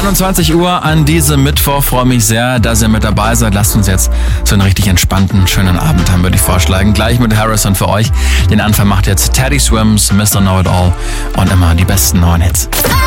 21 Uhr an diesem Mittwoch. Freue mich sehr, dass ihr mit dabei seid. Lasst uns jetzt so einen richtig entspannten, schönen Abend haben, würde ich vorschlagen. Gleich mit Harrison für euch. Den Anfang macht jetzt Teddy Swims, Mr. Know It All und immer die besten neuen Hits.